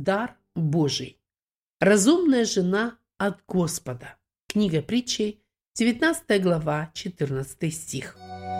дар Божий. Разумная жена от Господа. Книга Притчей, 19 глава, 14 стих.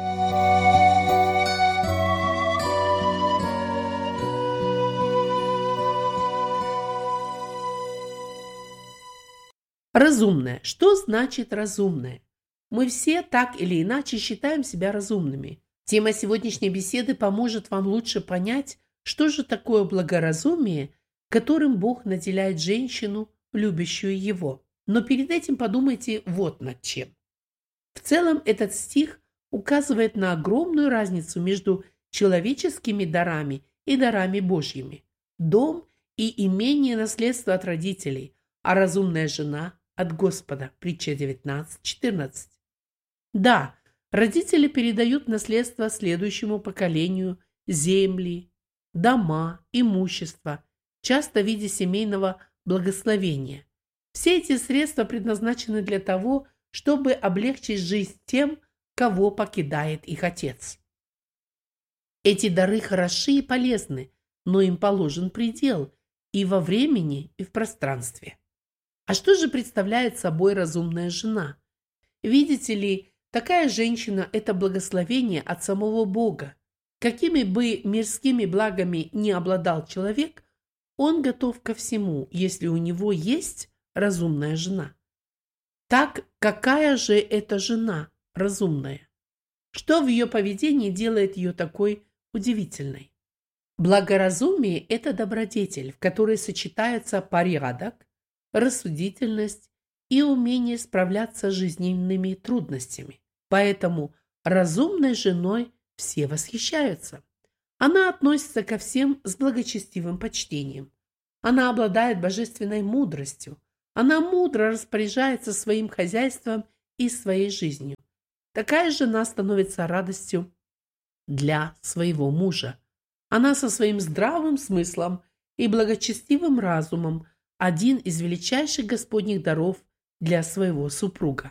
Разумная. Что значит разумная? Мы все так или иначе считаем себя разумными. Тема сегодняшней беседы поможет вам лучше понять, что же такое благоразумие, которым Бог наделяет женщину, любящую Его. Но перед этим подумайте вот над чем. В целом этот стих указывает на огромную разницу между человеческими дарами и дарами Божьими. Дом и имение наследство от родителей, а разумная жена от Господа. Притча 19:14. Да, родители передают наследство следующему поколению земли, дома, имущество, часто в виде семейного благословения. Все эти средства предназначены для того, чтобы облегчить жизнь тем, кого покидает их отец. Эти дары хороши и полезны, но им положен предел и во времени, и в пространстве. А что же представляет собой разумная жена? Видите ли, такая женщина – это благословение от самого Бога. Какими бы мирскими благами ни обладал человек, он готов ко всему, если у него есть разумная жена. Так какая же это жена разумная? Что в ее поведении делает ее такой удивительной? Благоразумие – это добродетель, в которой сочетаются порядок, рассудительность и умение справляться с жизненными трудностями. Поэтому разумной женой все восхищаются. Она относится ко всем с благочестивым почтением. Она обладает божественной мудростью. Она мудро распоряжается своим хозяйством и своей жизнью. Такая жена становится радостью для своего мужа. Она со своим здравым смыслом и благочестивым разумом один из величайших Господних даров для своего супруга.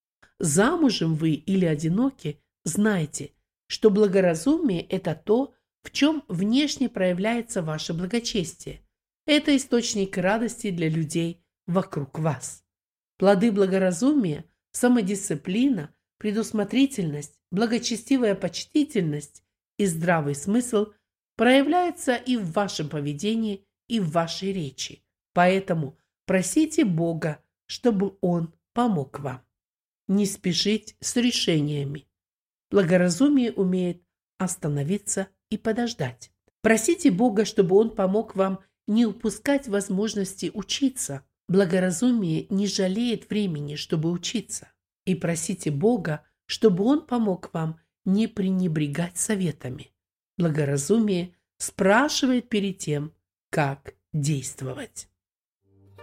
Замужем вы или одиноки, знайте, что благоразумие – это то, в чем внешне проявляется ваше благочестие. Это источник радости для людей вокруг вас. Плоды благоразумия – самодисциплина, предусмотрительность, благочестивая почтительность и здравый смысл – проявляются и в вашем поведении, и в вашей речи. Поэтому просите Бога, чтобы Он помог вам. Не спешить с решениями. Благоразумие умеет остановиться и подождать. Просите Бога, чтобы Он помог вам не упускать возможности учиться. Благоразумие не жалеет времени, чтобы учиться. И просите Бога, чтобы Он помог вам не пренебрегать советами. Благоразумие спрашивает перед тем, как действовать.